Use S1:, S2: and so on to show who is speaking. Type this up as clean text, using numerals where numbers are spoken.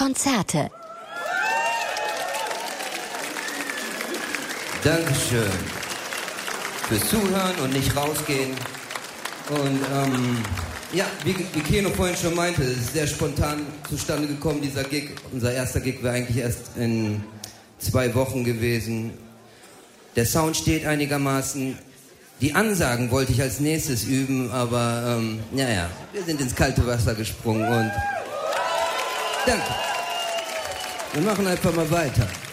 S1: Konzerte.
S2: Dankeschön fürs Zuhören und nicht rausgehen. Und ja, wie Keno vorhin schon meinte, es ist sehr spontan zustande gekommen, dieser Gig. Unser erster Gig wäre eigentlich erst in 2 Wochen gewesen. Der Sound steht einigermaßen. Die Ansagen wollte ich als nächstes üben, aber naja, wir sind ins kalte Wasser gesprungen und danke. Wir machen einfach mal weiter.